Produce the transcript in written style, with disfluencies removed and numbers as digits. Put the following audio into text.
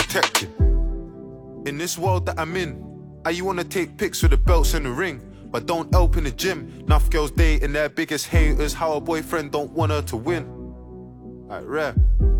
protecting. In this world that I'm in, you wanna take pics with the belts and the ring, but don't help in the gym. Enough girls dating their biggest haters, how a boyfriend don't want her to win. Like rare.